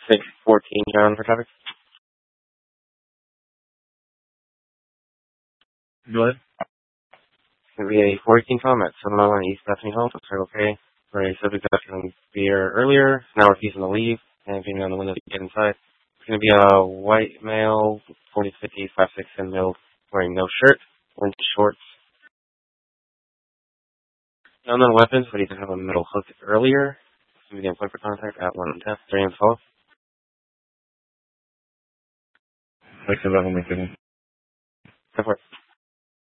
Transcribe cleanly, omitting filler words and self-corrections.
614 on for traffic. Go ahead. It's going to be a 418 film at 701 East Bethany Home. Looks like okay. For a subject that was here earlier, now refusing to leave, and being on the window to get inside. It's going to be a white male, 40 to 50, 5'6", and male, wearing no shirt, orange shorts. None on weapons, but he did have a metal hook earlier. It's going to be the point for contact at 1 test. During the fall. Thanks for letting me. Go for it.